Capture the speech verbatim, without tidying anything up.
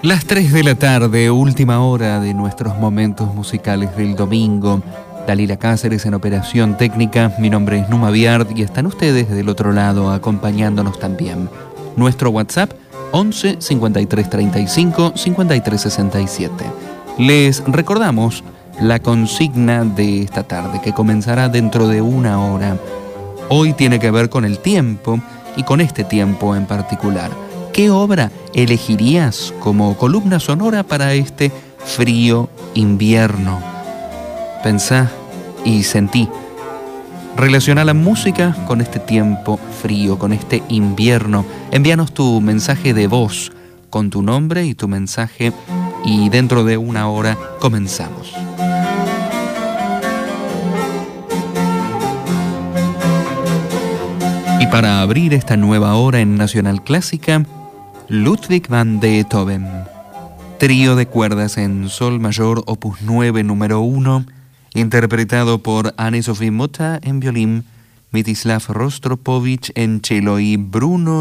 Las tres de la tarde, última hora de nuestros momentos musicales del domingo. Dalila Cáceres en operación técnica, mi nombre es Numa Biard y están ustedes del otro lado acompañándonos también. Nuestro WhatsApp once cincuenta y tres treinta y cinco cincuenta y tres sesenta y siete. Les recordamos la consigna de esta tarde que comenzará dentro de una hora. Hoy tiene que ver con el tiempo y con este tiempo en particular. ¿Qué obra elegirías como columna sonora para este frío invierno? Pensá y sentí. Relaciona la música con este tiempo frío, con este invierno. Envíanos tu mensaje de voz con tu nombre y tu mensaje y dentro de una hora comenzamos. Y para abrir esta nueva hora en Nacional Clásica, Ludwig van Beethoven, trío de cuerdas en sol mayor, opus nueve, número uno, interpretado por Anne-Sophie Mutter en violín, Mstislav Rostropovich en cello y Bruno